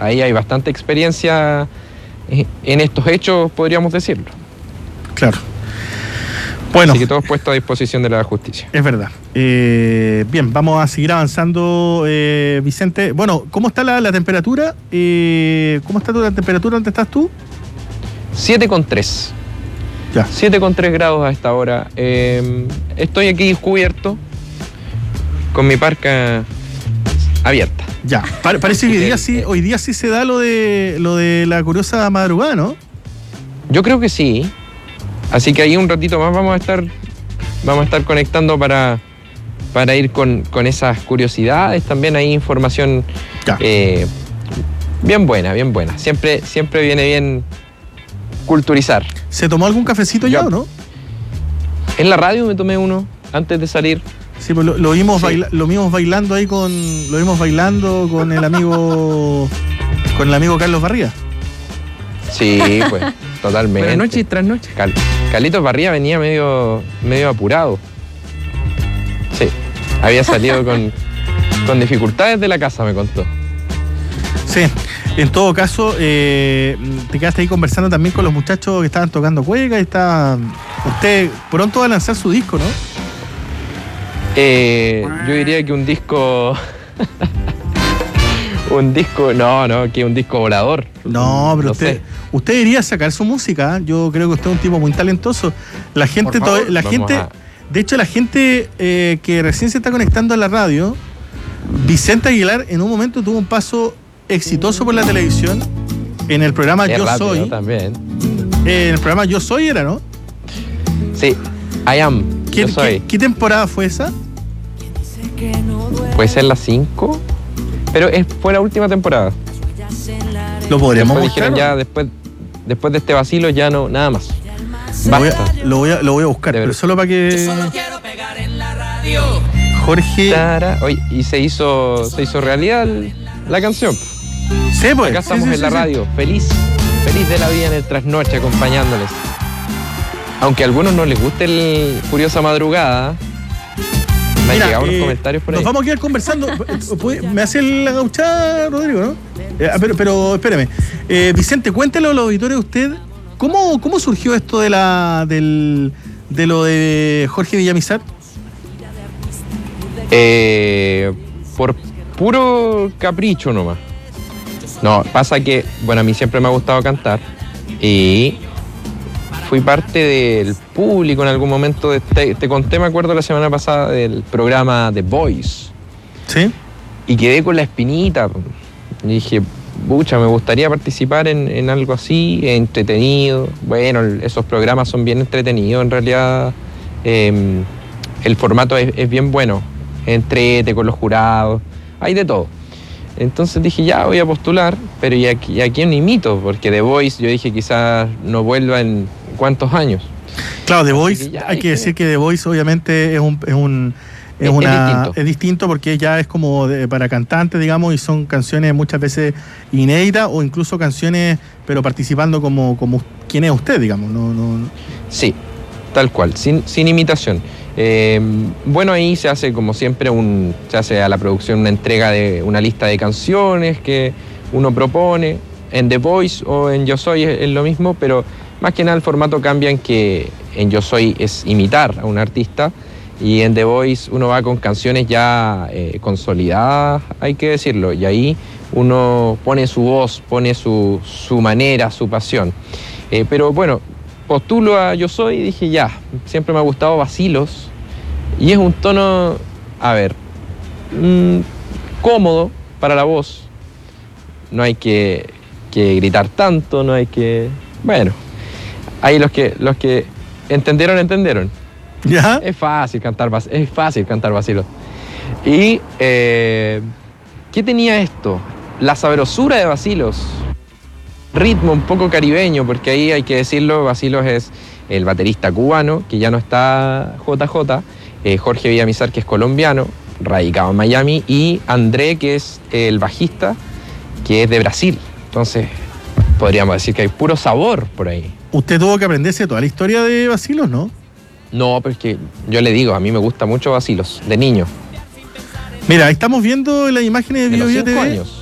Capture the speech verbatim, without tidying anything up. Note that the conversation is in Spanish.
ahí hay bastante experiencia en estos hechos, podríamos decirlo. Claro. Bueno, así que todo es puesto a disposición de la justicia. Es verdad. Eh, bien, vamos a seguir avanzando, eh, Vicente. Bueno, ¿cómo está la, la temperatura? Eh, ¿Cómo está la temperatura? ¿Dónde estás tú? siete con tres. Ya. siete con tres grados a esta hora. Eh, estoy aquí cubierto con mi parca abierta. Ya. Parece que hoy día sí, hoy día sí se da lo de lo de la curiosa madrugada, ¿no? Yo creo que sí. Así que ahí un ratito más vamos a estar vamos a estar conectando para, para ir con, con esas curiosidades. También hay información eh, bien buena, bien buena. Siempre, siempre viene bien culturizar. ¿Se tomó algún cafecito ya, ya o no? En la radio me tomé uno antes de salir. Sí, pues lo, lo, vimos, sí. baila, lo vimos bailando ahí con. Lo vimos bailando con el amigo. con el amigo Carlos Barría. Sí, pues, totalmente. Buenas noches y tras noches. Cal, Carlitos Barría venía medio, medio apurado. Sí, había salido con, con dificultades de la casa, me contó. Sí, en todo caso, eh, te quedaste ahí conversando también con los muchachos que estaban tocando cueca y está. Usted pronto va a lanzar su disco, ¿no? Eh, yo diría que un disco. un disco. No, no, que un disco volador. No, pero no usted. Sé. Usted debería sacar su música. Yo creo que usted es un tipo muy talentoso. La gente, Por favor, la gente, a... de hecho, la gente eh, que recién se está conectando a la radio, Vicente Aguilar en un momento tuvo un paso exitoso por la televisión en el programa es Yo rápido, Soy. También. Eh, en el programa Yo Soy era, ¿no? Sí, I Am. ¿Qué, Yo soy. ¿qué, ¿Qué temporada fue esa? Puede ser la cinco, pero es, fue la última temporada. Lo podríamos después buscar. Dijeron ya después, después de este vacilo ya no, nada más. Lo voy, a, lo, voy a, lo voy a buscar, pero solo para que. Jorge. Tara, oye, y se hizo, se hizo realidad la canción. Sí, pues. Acá estamos sí, sí, en la sí, radio, sí. feliz, feliz de la vida en el trasnoche acompañándoles. Aunque a algunos no les guste el Curiosa Madrugada, me Mira, han llegado eh, unos comentarios por ahí. Nos vamos a quedar conversando. Me hace la gauchada, Rodrigo, ¿no? Eh, pero, pero espérame. Eh, Vicente, cuéntelo a los auditores usted. ¿Cómo, cómo surgió esto de la del, de lo de Jorge Villamizar? Eh, por puro capricho nomás. No, pasa que, bueno, a mí siempre me ha gustado cantar y fui parte del público en algún momento. De, te, te conté, me acuerdo, la semana pasada del programa The Voice. ¿Sí? Y quedé con la espinita. Y dije, pucha, me gustaría participar en, en algo así, entretenido. Bueno, esos programas son bien entretenidos, en realidad. Eh, el formato es, es bien bueno. Entrete con los jurados, hay de todo. Entonces dije, ya voy a postular, pero ¿y a, y a quién imito? Porque The Voice, yo dije, quizás no vuelva en cuántos años. Claro, The Voice, que hay dije, que decir que The Voice obviamente es un... Es un Es, una, es, distinto. es distinto porque ya es como de, para cantantes, digamos, y son canciones muchas veces inéditas o incluso canciones, pero participando como, como quién es usted, digamos. No, no. Sí, tal cual, sin, sin imitación. Eh, bueno, ahí se hace como siempre, un, se hace a la producción una entrega de una lista de canciones que uno propone. En The Voice o en Yo Soy es, es lo mismo, pero más que nada el formato cambia en que en Yo Soy es imitar a un artista. Y en The Voice uno va con canciones ya eh, consolidadas, hay que decirlo, y ahí uno pone su voz, pone su, su manera, su pasión. Eh, pero bueno, postulo a Yo Soy y dije ya, siempre me ha gustado Vacilos, y es un tono, a ver, mmm, cómodo para la voz, no hay que, que gritar tanto, no hay que... Bueno, ahí los que, los que entendieron, entendieron. ¿Ya? Es fácil cantar, es fácil cantar Vacilos. Y, eh, ¿qué tenía esto? La sabrosura de Vacilos. Ritmo un poco caribeño, porque ahí hay que decirlo, Vacilos es el baterista cubano, que ya no está J J, eh, Jorge Villamizar, que es colombiano, radicado en Miami, y André, que es el bajista, que es de Brasil. Entonces, podríamos decir que hay puro sabor por ahí. Usted tuvo que aprenderse toda la historia de Vacilos, ¿no? No, pero es que yo le digo, a mí me gusta mucho Vacilos, de niño. Mira, ahí estamos viendo las imágenes de, de Bio Bio T V. Años.